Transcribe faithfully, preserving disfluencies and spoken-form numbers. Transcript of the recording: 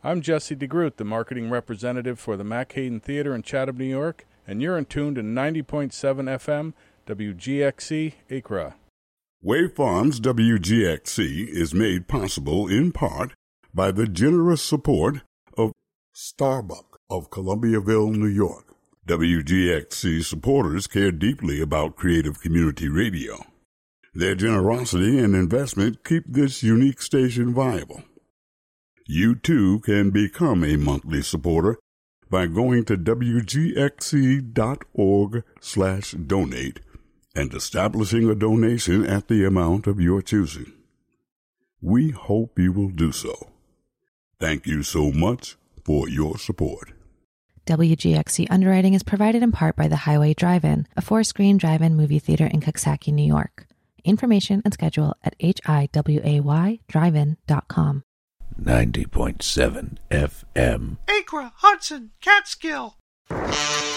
I'm Jesse DeGroot, the marketing representative for the Mack Hayden Theater in Chatham, New York, and you're in tune to ninety point seven F M, W G X C, Acra. Wave Farms W G X C is made possible in part by the generous support of Starbuck of Columbiaville, New York. W G X C supporters care deeply about creative community radio. Their generosity and investment keep this unique station viable. You too can become a monthly supporter by going to W G X C dot org slash donate and establishing a donation at the amount of your choosing. We hope you will do so. Thank you so much for your support. W G X C underwriting is provided in part by the Highway Drive-In, a four-screen drive-in movie theater in Coxsackie, New York. Information and schedule at H I W A Y drive in dot com. ninety point seven F M. Acra, Hudson, Catskill.